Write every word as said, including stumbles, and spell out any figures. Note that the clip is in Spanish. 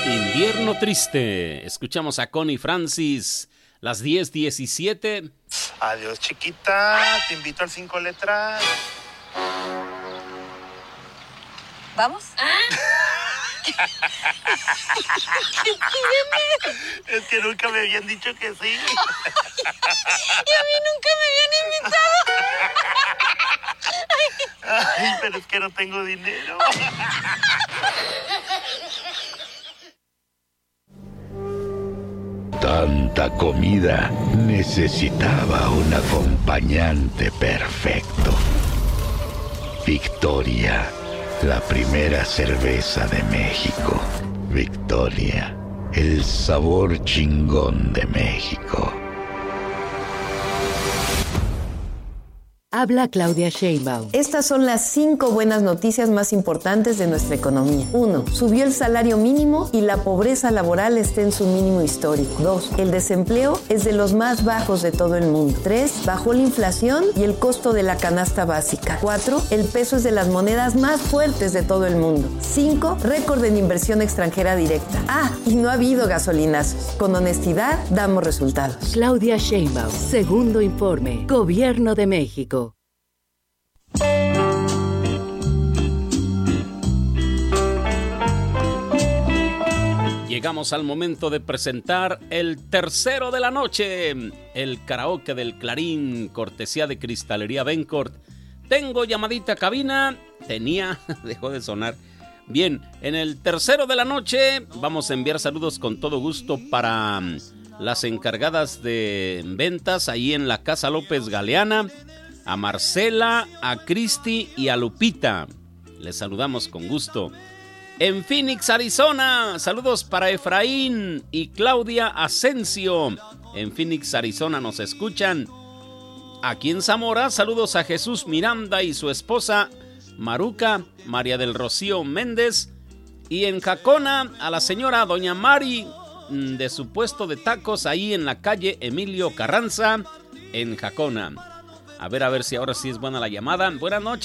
Invierno triste. Escuchamos a Connie Francis, las diez diecisiete. Adiós, chiquita. Te invito al cinco letras. ¿Vamos? Es que nunca me habían dicho que sí. Y a mí nunca me habían invitado. Ay, pero es que no tengo dinero. Tanta comida necesitaba un acompañante perfecto. Victoria, la primera cerveza de México. Victoria, el sabor chingón de México. Habla Claudia Sheinbaum. Estas son las cinco buenas noticias más importantes de nuestra economía. uno. Subió el salario mínimo y la pobreza laboral está en su mínimo histórico. dos. El desempleo es de los más bajos de todo el mundo. tres. Bajó la inflación y el costo de la canasta básica. cuatro. El peso es de las monedas más fuertes de todo el mundo. cinco. Récord en inversión extranjera directa. Ah, y no ha habido gasolinazos. Con honestidad damos resultados. Claudia Sheinbaum. Segundo informe. Gobierno de México. Llegamos al momento de presentar el tercero de la noche, el karaoke del Clarín, cortesía de Cristalería Bencourt. Tengo llamadita a cabina, tenía, dejó de sonar. Bien, en el tercero de la noche vamos a enviar saludos con todo gusto para las encargadas de ventas ahí en la Casa López Galeana, a Marcela, a Cristi y a Lupita. Les saludamos con gusto. En Phoenix, Arizona, saludos para Efraín y Claudia Asensio. En Phoenix, Arizona nos escuchan. Aquí en Zamora, saludos a Jesús Miranda y su esposa Maruca, María del Rocío Méndez. Y en Jacona, a la señora Doña Mari, de su puesto de tacos ahí en la calle Emilio Carranza, en Jacona. A ver, a ver si ahora sí es buena la llamada. Buenas noches.